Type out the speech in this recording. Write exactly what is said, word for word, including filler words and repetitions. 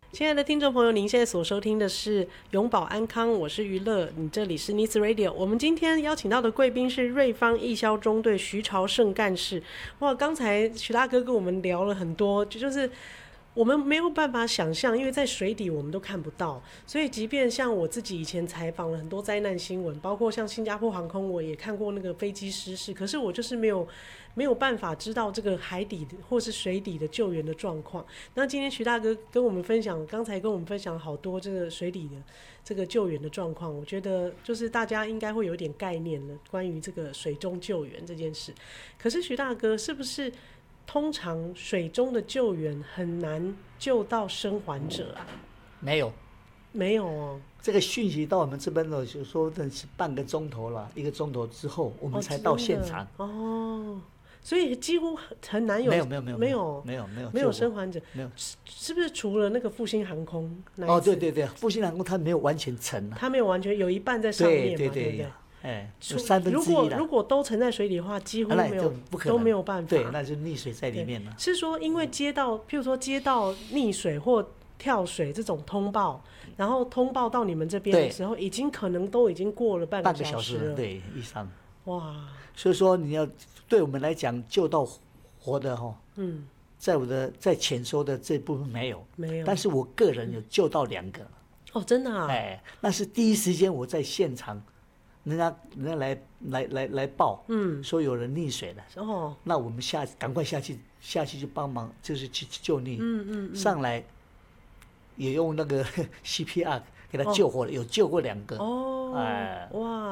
亲爱的听众朋友，您现在所收听的是永保安康，我是娱乐，你这里是 News Radio。我们今天邀请到的贵宾是瑞芳义消中队徐朝胜干事。哇，刚才徐大哥跟我们聊了很多，就是我们没有办法想象，因为在水底我们都看不到，所以即便像我自己以前采访了很多灾难新闻，包括像新加坡航空，我也看过那个飞机失事，可是我就是没有没有办法知道这个海底的或是水底的救援的状况。那今天徐大哥跟我们分享，刚才跟我们分享好多这个水底的这个救援的状况，我觉得就是大家应该会有点概念了，关于这个水中救援这件事。可是徐大哥，是不是通常水中的救援很难救到生还者啊？ 没有， 没有哦。 这个讯息到我们这边的，就说的是半个钟头了，一个钟头之后我们才到现场。 哦，所以几乎很难有。 没有没有没有没有没有没有没有生还者。 没有， 是是不是除了那个复兴航空那一次？ 哦，对对对，复兴航空它没有完全沉啊， 它没有完全，有一半在上面嘛， 对对对不对？ 哎，有三分之一如果了。 如果都沉在水里的话，几乎没有， 不可能， 都没有办法。 对，那就溺水在里面了。 是说，因为接到，譬如说接到溺水或跳水这种通报，然后通报到你们这边的时候，已经可能都已经过了半个小时了， 半个小时对以上。 哇！ 所以说你要对我们来讲救到活的哈，嗯，在我的在潜收的这部分没有， 没有， 但是我个人有救到两个。 哦，真的啊？ 哎，那是第一时间我在现场。人家人家来来来来报，嗯，说有人溺水了，哦，那我们下赶快下去下去就帮忙，就是去救溺，嗯嗯，上来也用那个 C P R 给他救活了，哦，有救过两个，哦，哎，哇。